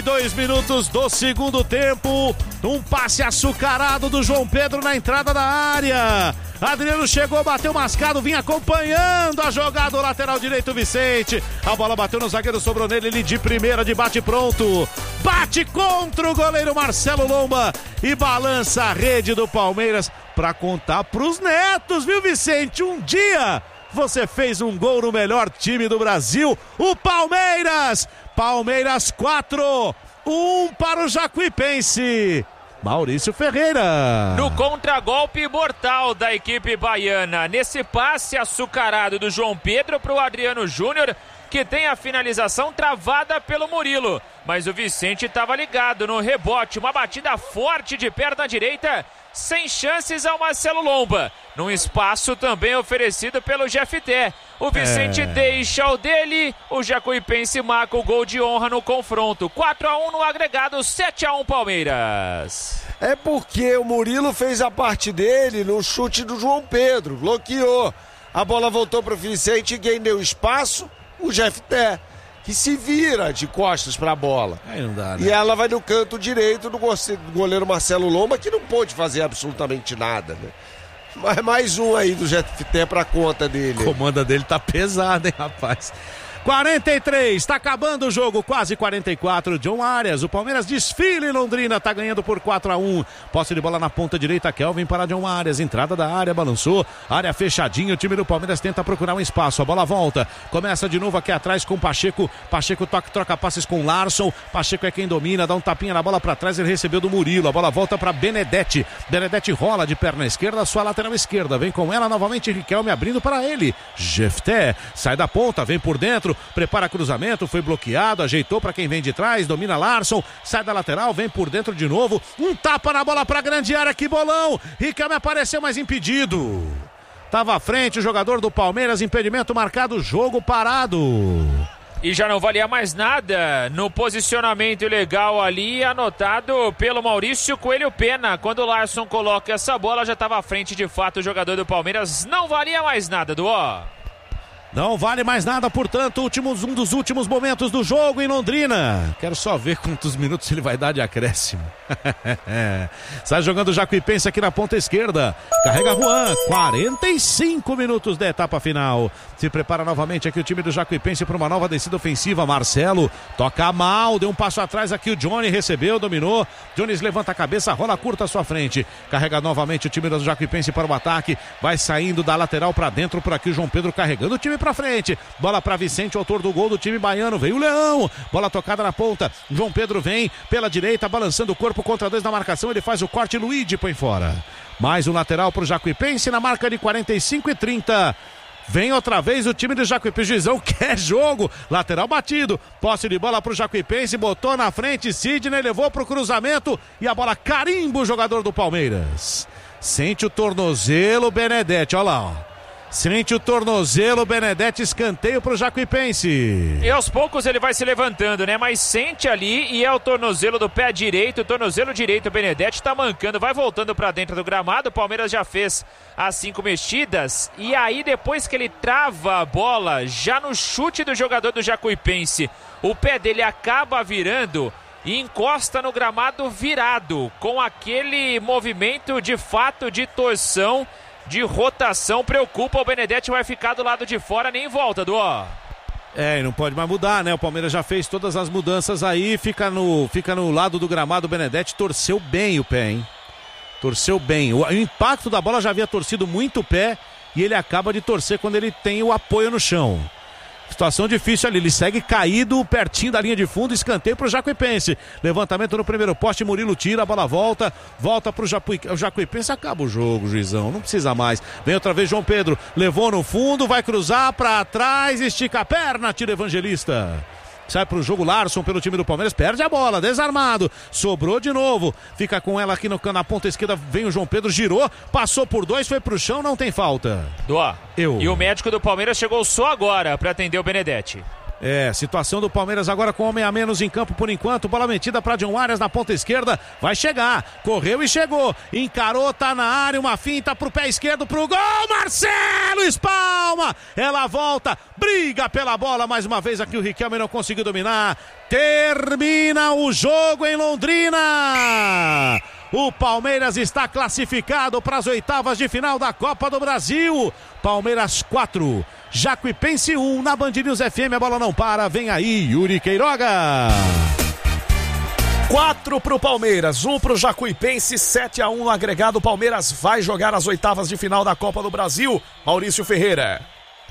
42 minutos do segundo tempo. Um passe açucarado do João Pedro na entrada da área. Adriano chegou, bateu mascado, vinha acompanhando a jogada do lateral direito Vicente. A bola bateu no zagueiro, sobrou nele, ele de primeira, de bate pronto. Bate contra o goleiro Marcelo Lomba e balança a rede do Palmeiras para contar pros netos, viu, Vicente? Um dia você fez um gol no melhor time do Brasil, o Palmeiras. Palmeiras 4, 1 para o Jacuipense. Maurício Ferreira. No contragolpe mortal da equipe baiana, nesse passe açucarado do João Pedro para o Adriano Júnior, que tem a finalização travada pelo Murilo. Mas o Vicente estava ligado no rebote, uma batida forte de perna direita, sem chances ao Marcelo Lomba. Num espaço também oferecido pelo Jefté. O Vicente deixa o dele, o Jacuipense marca o gol de honra no confronto. 4-1 no agregado, 7-1 Palmeiras. É porque o Murilo fez a parte dele no chute do João Pedro, bloqueou. A bola voltou para o Vicente, quem deu espaço, o Jefté, que se vira de costas para a bola. Aí não dá, né? E ela vai no canto direito do goleiro Marcelo Lomba, que não pôde fazer absolutamente nada, né? Mas mais um aí do Jefté pra conta dele. A comanda dele tá pesada, hein, rapaz? 43, tá acabando o jogo, quase 44. John Arias, o Palmeiras desfila em Londrina, tá ganhando por 4-1. Posse de bola na ponta direita, Kelvin para John Arias, entrada da área, balançou, área fechadinha, o time do Palmeiras tenta procurar um espaço, a bola volta, começa de novo aqui atrás com Pacheco, Pacheco troca passes com Larson, Pacheco é quem domina, dá um tapinha na bola pra trás, ele recebeu do Murilo, a bola volta pra Benedetti, Benedetti rola de perna esquerda, sua lateral esquerda, vem com ela novamente, Riquelme abrindo para ele, Jefté, sai da ponta, vem por dentro, prepara cruzamento, foi bloqueado, ajeitou para quem vem de trás, domina Larson, sai da lateral, vem por dentro de novo, um tapa na bola pra grande área, que bolão, Riquelme apareceu, mas impedido, tava à frente o jogador do Palmeiras, impedimento marcado, jogo parado. E já não valia mais nada no posicionamento ilegal ali, anotado pelo Maurício Coelho Pena. Quando o Larson coloca essa bola, já estava à frente de fato o jogador do Palmeiras, não valia mais nada, Duó. Não vale mais nada, portanto, um dos últimos momentos do jogo em Londrina. Quero só ver quantos minutos ele vai dar de acréscimo. Sai jogando o Jacuipense aqui na ponta esquerda. Carrega Juan, 45 minutos da etapa final. Se prepara novamente aqui o time do Jacuipense para uma nova descida ofensiva. Marcelo toca mal, deu um passo atrás aqui o Johnny, recebeu, dominou. Jones levanta a cabeça, rola curta à sua frente. Carrega novamente o time do Jacuipense para o ataque. Vai saindo da lateral para dentro, por aqui o João Pedro carregando o time pra frente, bola pra Vicente, autor do gol do time baiano, veio o Leão, bola tocada na ponta, João Pedro vem pela direita, balançando o corpo contra dois na marcação, ele faz o corte, Luigi põe fora, mais um lateral pro Jacuipense na marca de 45-30, vem outra vez o time do Jacuipense, juizão quer jogo, lateral batido, posse de bola pro Jacuipense, botou na frente, Sidney levou pro cruzamento e a bola carimba o jogador do Palmeiras, sente o tornozelo Benedetti, olha lá, ó. Sente o tornozelo, Benedetti, escanteio pro Jacuipense. E aos poucos ele vai se levantando, né? Mas sente ali e é o tornozelo do pé direito, o tornozelo direito, o Benedetti tá mancando, vai voltando pra dentro do gramado, o Palmeiras já fez as 5 mexidas e aí depois que ele trava a bola, já no chute do jogador do Jacuipense, o pé dele acaba virando e encosta no gramado virado, com aquele movimento de fato de torção, de rotação, preocupa, o Benedetti vai ficar do lado de fora, nem volta, Duó. E não pode mais mudar, né? O Palmeiras já fez todas as mudanças aí, fica no lado do gramado, o Benedetti torceu bem o pé, hein? Torceu bem, o impacto da bola já havia torcido muito o pé e ele acaba de torcer quando ele tem o apoio no chão. Situação difícil ali, ele segue caído pertinho da linha de fundo, escanteio pro Jacuipense, levantamento no primeiro poste, Murilo tira, a bola volta pro Jacuipense, acaba o jogo, juizão, não precisa mais, vem outra vez João Pedro, levou no fundo, vai cruzar pra trás, estica a perna, tira Evangelista. Sai pro jogo Larson pelo time do Palmeiras, perde a bola, desarmado, sobrou de novo, fica com ela aqui na ponta esquerda, vem o João Pedro, girou, passou por 2, foi pro chão, não tem falta. Duó, e o médico do Palmeiras chegou só agora para atender o Benedetti. Situação do Palmeiras agora com homem a menos em campo por enquanto. Bola metida para John Arias na ponta esquerda. Vai chegar. Correu e chegou. Encarou, tá na área. Uma finta pro pé esquerdo pro gol. Marcelo espalma. Ela volta. Briga pela bola. Mais uma vez aqui o Riquelme não conseguiu dominar. Termina o jogo em Londrina. O Palmeiras está classificado para as oitavas de final da Copa do Brasil. Palmeiras 4, Jacuipense 1, na Band News FM. A bola não para, vem aí Yuri Queiroga. 4 pro Palmeiras, 1 pro Jacuipense, 7-1 no agregado. O Palmeiras vai jogar as oitavas de final da Copa do Brasil. Maurício Ferreira.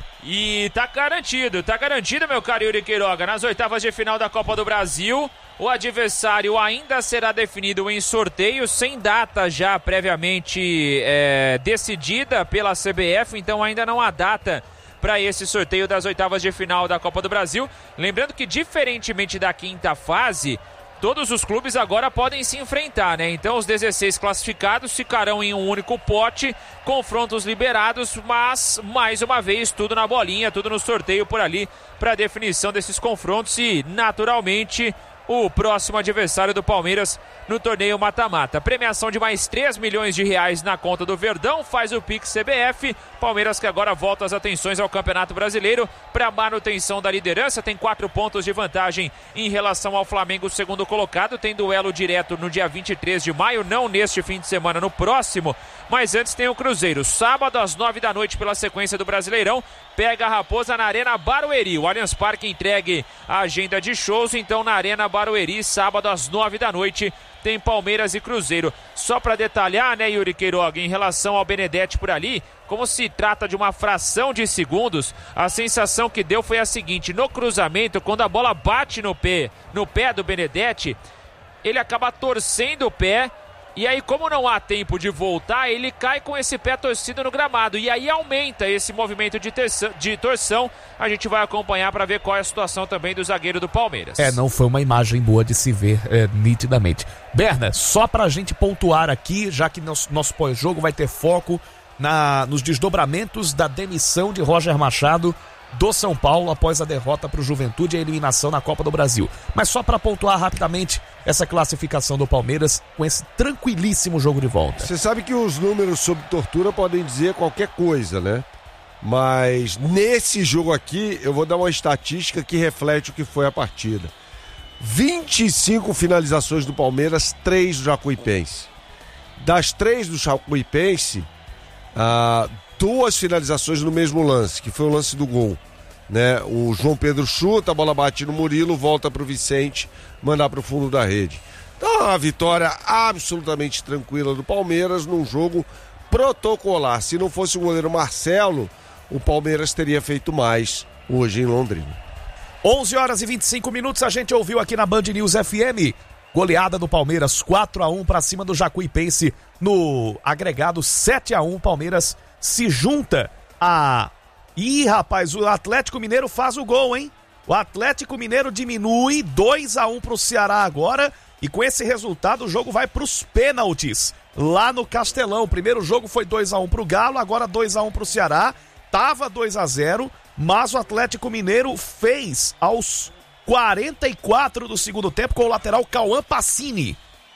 E tá garantido, meu caro Yuri Queiroga. Nas oitavas de final da Copa do Brasil, o adversário ainda será definido em sorteio, sem data já previamente decidida pela CBF, então ainda não há data para esse sorteio das oitavas de final da Copa do Brasil. Lembrando que, diferentemente da quinta fase, todos os clubes agora podem se enfrentar, né? Então os 16 classificados ficarão em um único pote, confrontos liberados, mas mais uma vez tudo na bolinha, tudo no sorteio por ali para definição desses confrontos e, naturalmente, o próximo adversário do Palmeiras no torneio mata-mata. Premiação de mais 3 milhões de reais na conta do Verdão, faz o Pix CBF. Palmeiras que agora volta as atenções ao Campeonato Brasileiro para manutenção da liderança, tem 4 pontos de vantagem em relação ao Flamengo, segundo colocado. Tem duelo direto no dia 23 de maio, não neste fim de semana, no próximo, mas antes tem o Cruzeiro, sábado às 9 da noite pela sequência do Brasileirão, pega a Raposa na Arena Barueri. O Allianz Parque entregue a agenda de shows, então na Arena Barueri, sábado às 9 da noite, tem Palmeiras e Cruzeiro. Só para detalhar, né, Yuri Queiroga, em relação ao Benedetti por ali, como se trata de uma fração de segundos, a sensação que deu foi a seguinte: no cruzamento, quando a bola bate no pé do Benedetti, ele acaba torcendo o pé, e aí, como não há tempo de voltar, ele cai com esse pé torcido no gramado, e aí aumenta esse movimento de torção. A gente vai acompanhar para ver qual é a situação também do zagueiro do Palmeiras. Não foi uma imagem boa de se ver nitidamente. Berna, só pra gente pontuar aqui, já que nosso pós-jogo vai ter foco nos desdobramentos da demissão de Roger Machado do São Paulo após a derrota para o Juventude e a eliminação na Copa do Brasil. Mas só para pontuar rapidamente essa classificação do Palmeiras com esse tranquilíssimo jogo de volta. Você sabe que os números sobre tortura podem dizer qualquer coisa, né? Mas nesse jogo aqui eu vou dar uma estatística que reflete o que foi a partida. 25 finalizações do Palmeiras, 3 do Jacuipense. Das 3 do Jacuipense, 2 finalizações no mesmo lance, que foi o lance do gol, né? O João Pedro chuta, a bola bate no Murilo, volta pro Vicente, mandar pro fundo da rede. Então, uma vitória absolutamente tranquila do Palmeiras num jogo protocolar. Se não fosse o goleiro Marcelo, o Palmeiras teria feito mais hoje em Londrina. 11h25, a gente ouviu aqui na Band News FM, goleada do Palmeiras 4-1 para cima do Jacuipense no agregado 7-1. Palmeiras se junta a... Ih, rapaz, o Atlético Mineiro faz o gol, hein? O Atlético Mineiro diminui 2-1 pro Ceará agora, e com esse resultado o jogo vai pros pênaltis lá no Castelão. O primeiro jogo foi 2-1 pro Galo, agora 2-1 pro Ceará. Tava 2-0, mas o Atlético Mineiro fez aos 44 do segundo tempo com o lateral Cauã Pacini.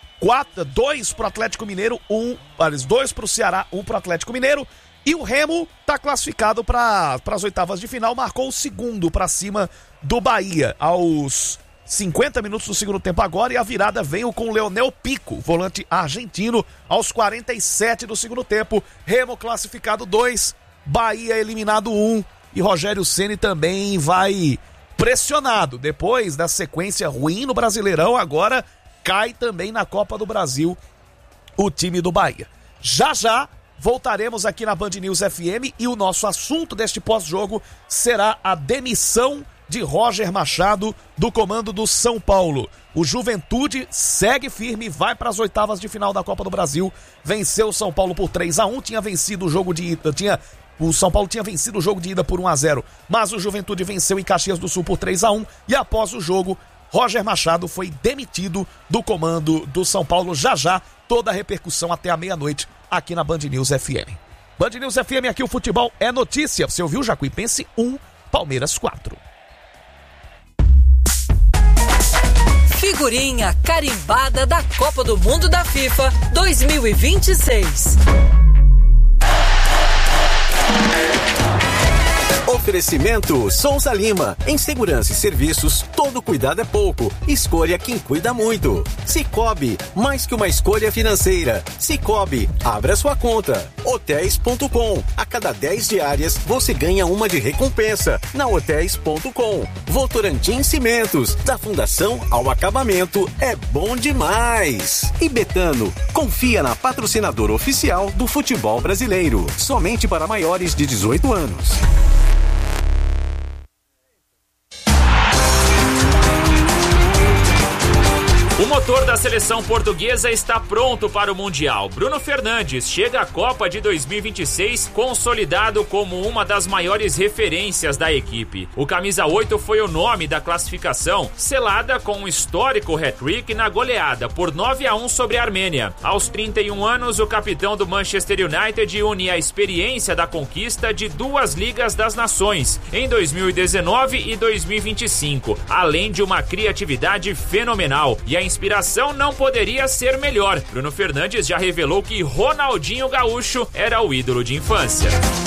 2 pro Atlético Mineiro, 2 pro Ceará, 1 pro Atlético Mineiro. E o Remo tá classificado para as oitavas de final, marcou o segundo para cima do Bahia aos 50 minutos do segundo tempo agora, e a virada veio com o Leonel Pico, volante argentino, aos 47 do segundo tempo. Remo classificado 2, Bahia eliminado 1, e Rogério Ceni também vai pressionado depois da sequência ruim no Brasileirão. Agora cai também na Copa do Brasil o time do Bahia. Já voltaremos aqui na Band News FM e o nosso assunto deste pós-jogo será a demissão de Roger Machado do comando do São Paulo. O Juventude segue firme, vai para as oitavas de final da Copa do Brasil, venceu o São Paulo por 3-1, tinha vencido o jogo de ida, o São Paulo tinha vencido o jogo de ida por 1-0, mas o Juventude venceu em Caxias do Sul por 3-1, e após o jogo, Roger Machado foi demitido do comando do São Paulo. Já toda a repercussão até a meia-noite aqui na Band News FM. Band News FM, aqui o futebol é notícia. Você ouviu? Jacuipense 1, Palmeiras 4. figurinha carimbada da Copa do Mundo da FIFA 2026. Oferecimento Souza Lima. Em segurança e serviços, todo cuidado é pouco. Escolha quem cuida muito. Sicoob, mais que uma escolha financeira. Sicoob, abra sua conta. Hotéis.com. A cada 10 diárias, você ganha uma de recompensa. Na Hotéis.com. Votorantim Cimentos. Da fundação ao acabamento, é bom demais. E Betano, confia na patrocinadora oficial do futebol brasileiro. Somente para maiores de 18 anos. O motor da seleção portuguesa está pronto para o Mundial. Bruno Fernandes chega à Copa de 2026 consolidado como uma das maiores referências da equipe. O camisa 8 foi o nome da classificação, selada com um histórico hat-trick na goleada por 9-1 sobre a Armênia. Aos 31 anos, o capitão do Manchester United une a experiência da conquista de 2 Ligas das Nações em 2019 e 2025, além de uma criatividade fenomenal. E a inspiração não poderia ser melhor. Bruno Fernandes já revelou que Ronaldinho Gaúcho era o ídolo de infância.